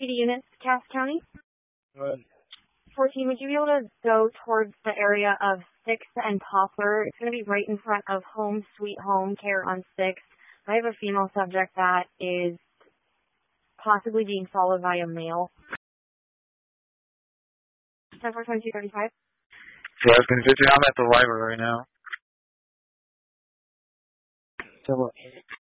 PD units, Cass County. Good. 14, would you be able to go towards the area of 6th and Poplar? It's going to be right in front of Home Sweet Home Care on 6th. I have a female subject that is possibly being followed by a male. 10-4-22-35. Yeah, it's been 50. I'm at the library right now. So what?